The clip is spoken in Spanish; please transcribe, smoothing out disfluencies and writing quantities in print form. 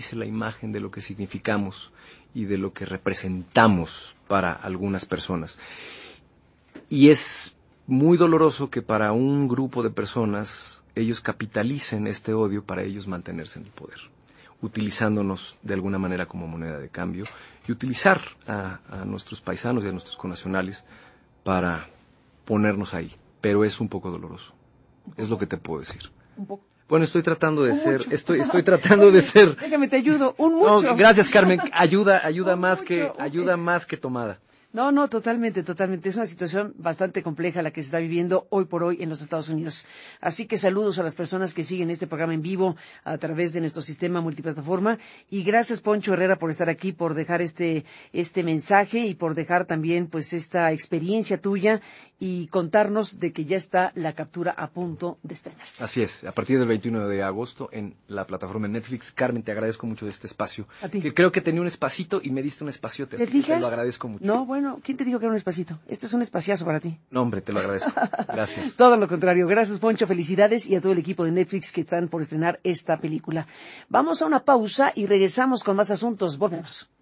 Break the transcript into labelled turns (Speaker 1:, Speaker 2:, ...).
Speaker 1: la imagen de lo que significamos y de lo que representamos para algunas personas. Y es muy doloroso que para un grupo de personas ellos capitalicen este odio para ellos mantenerse en el poder, utilizándonos de alguna manera como moneda de cambio y utilizar a nuestros paisanos y a nuestros connacionales para ponernos ahí. Pero es un poco doloroso. Es lo que te puedo decir.
Speaker 2: Un poco.
Speaker 1: Bueno, estoy tratando de ser,
Speaker 2: Mucho.
Speaker 1: estoy tratando de ser.
Speaker 2: Déjame te ayudo, un mucho.
Speaker 1: No, gracias, Carmen. Ayuda más
Speaker 2: mucho.
Speaker 1: más que tomada.
Speaker 2: No, totalmente. Es una situación bastante compleja la que se está viviendo hoy por hoy en los Estados Unidos. Así que saludos a las personas que siguen este programa en vivo a través de nuestro sistema multiplataforma. Y gracias, Poncho Herrera, por estar aquí, por dejar este mensaje y por dejar también, pues, esta experiencia tuya y contarnos de que ya está la captura a punto de estrenarse.
Speaker 1: Así es, a partir del 21 de agosto en la plataforma de Netflix. Carmen, te agradezco mucho de este espacio.
Speaker 2: A ti.
Speaker 1: Que creo que tenía un espacito y me diste un espaciote, así que te lo agradezco mucho.
Speaker 2: No, bueno, ¿quién te dijo que era un espacito? Este es un espaciazo para ti.
Speaker 1: No, hombre, te lo agradezco. Gracias.
Speaker 2: Todo lo contrario. Gracias, Poncho. Felicidades y a todo el equipo de Netflix que están por estrenar esta película. Vamos a una pausa y regresamos con más asuntos. Volvemos.